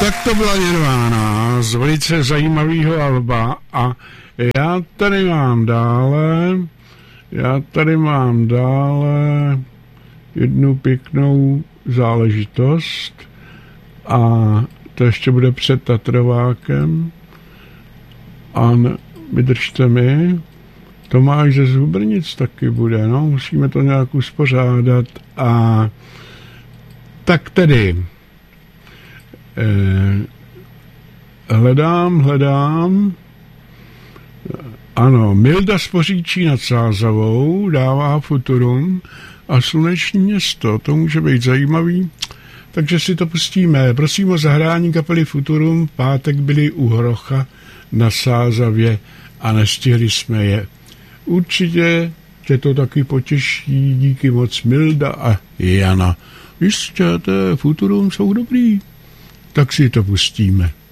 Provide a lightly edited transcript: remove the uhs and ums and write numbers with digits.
Tak to byla Nirvana z velice zajímavého alba a já tady mám dále jednu pěknou záležitost a to ještě bude před Tatrovákem a vydržte mi, Tomáš ze Zubrnic taky bude, no, musíme to nějak uspořádat a tak tedy hledám. Ano, Milda z Poříčí nad Sázavou dává Futurum a Sluneční město. To může být zajímavý, takže si to pustíme. Prosím o zahrání kapely Futurum. Pátek byli u Hrocha na Sázavě a nestihli jsme je. Určitě tě to taky potěší. Díky moc Milda a Jana. Jistě, Futurum jsou dobrý. Tak si to pustíme.